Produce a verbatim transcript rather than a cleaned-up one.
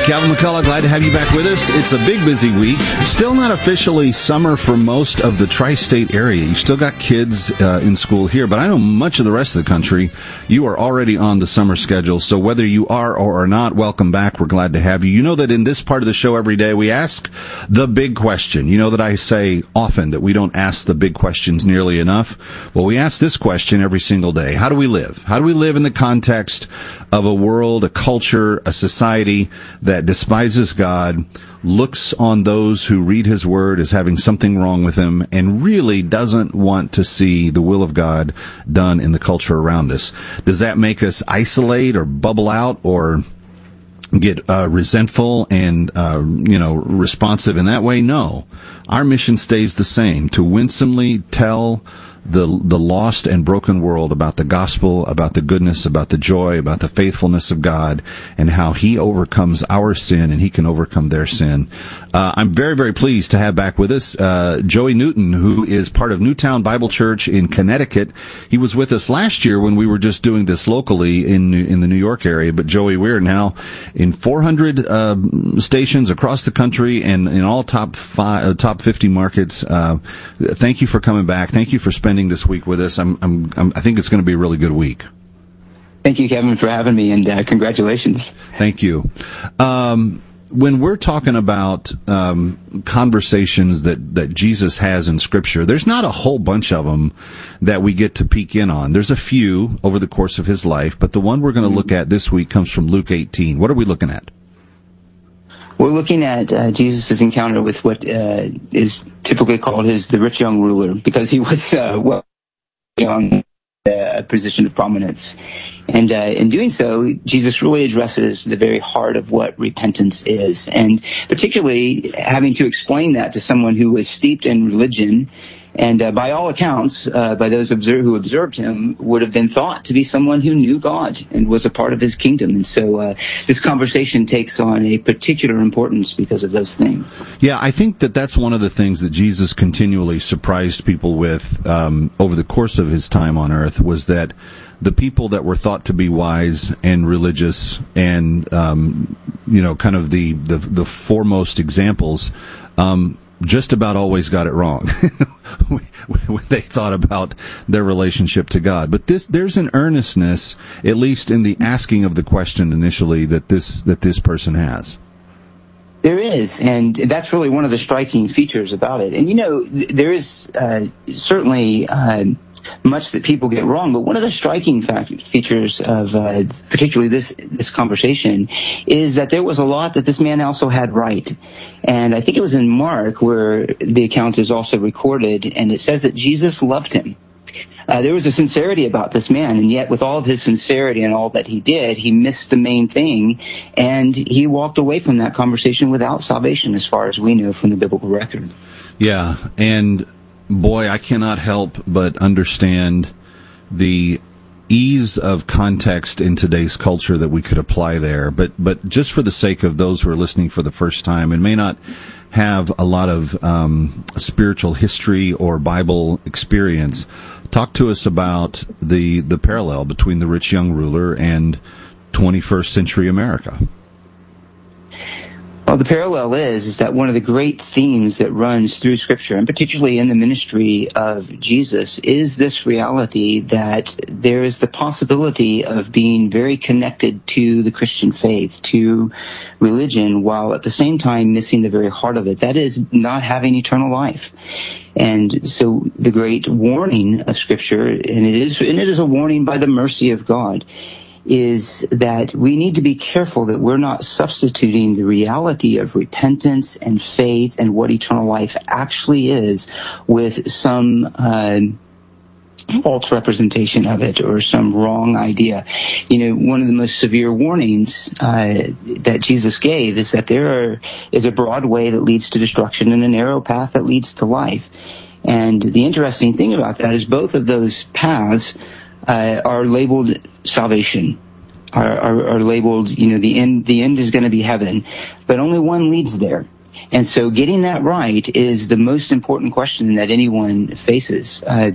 Calvin McCullough, glad to have you back with us. It's a big, busy week. Still not officially summer for most of the tri-state area. You still got kids uh, in school here, but I know much of the rest of the country, you are already on the summer schedule. So whether you are or are not, welcome back. We're glad to have you. You know that in this part of the show every day, we ask the big question. You know that I say often that we don't ask the big questions nearly enough. Well, we ask this question every single day. How do we live? How do we live in the context of a world, a culture, a society that despises God, looks on those who read His Word as having something wrong with them, and really doesn't want to see the will of God done in the culture around us? Does that make us isolate or bubble out or get uh, resentful and, uh, you know, responsive in that way? No. Our mission stays the same, to winsomely tell the the lost and broken world about the gospel, about the goodness, about the joy, about the faithfulness of God, and how He overcomes our sin and He can overcome their sin. Uh, I'm very, very pleased to have back with us uh, Joey Newton, who is part of Newtown Bible Church in Connecticut. He was with us last year when we were just doing this locally in in the New York area. But Joey, we're now in four hundred uh, stations across the country and in all top five, uh, top fifty markets. Uh, thank you for coming back. Thank you for spending this week with us. I'm, I'm, I'm, I think it's going to be a really good week. Thank you, Kevin, for having me, and uh, congratulations. Thank you. Um, when we're talking about um, conversations that, that Jesus has in Scripture, there's not a whole bunch of them that we get to peek in on. There's a few over the course of His life, but the one we're going to look at this week comes from Luke eighteen. What are we looking at? We're looking at uh, Jesus' encounter with what uh, is typically called his the rich young ruler, because he was uh, well young, uh, a position of prominence. And uh, in doing so, Jesus really addresses the very heart of what repentance is, and particularly having to explain that to someone who was steeped in religion, and uh, by all accounts, uh, by those observe, who observed him, would have been thought to be someone who knew God and was a part of His kingdom. And so uh, this conversation takes on a particular importance because of those things. Yeah, I think that that's one of the things that Jesus continually surprised people with um, over the course of His time on earth, was that the people that were thought to be wise and religious and, um, you know, kind of the, the, the foremost examples, um, just about always got it wrong when they thought about their relationship to God. But this, there's an earnestness, at least in the asking of the question initially, that this, that this person has. There is, and that's really one of the striking features about it. And, you know, th- there is uh, certainly uh, much that people get wrong, but one of the striking fact- features of uh, particularly this this conversation is that there was a lot that this man also had right. And I think it was in Mark where the account is also recorded, and it says that Jesus loved him. Uh, there was a sincerity about this man, and yet with all of his sincerity and all that he did, he missed the main thing, and he walked away from that conversation without salvation, as far as we know from the biblical record. Yeah, and boy, I cannot help but understand the ease of context in today's culture that we could apply there. But but just for the sake of those who are listening for the first time and may not have a lot of um, spiritual history or Bible experience, talk to us about the the parallel between the rich young ruler and twenty-first century America. Well, the parallel is, is that one of the great themes that runs through Scripture, and particularly in the ministry of Jesus, is this reality that there is the possibility of being very connected to the Christian faith, to religion, while at the same time missing the very heart of it. That is, not having eternal life. And so the great warning of Scripture, and it is, and it is a warning by the mercy of God, is that we need to be careful that we're not substituting the reality of repentance and faith and what eternal life actually is with some uh, false representation of it or some wrong idea. You know, one of the most severe warnings uh, that Jesus gave is that there are, is a broad way that leads to destruction and a narrow path that leads to life. And the interesting thing about that is both of those paths Uh, are labeled salvation, are, are, are labeled, you know, the end, the end is going to be heaven, but only one leads there. And so getting that right is the most important question that anyone faces. Uh,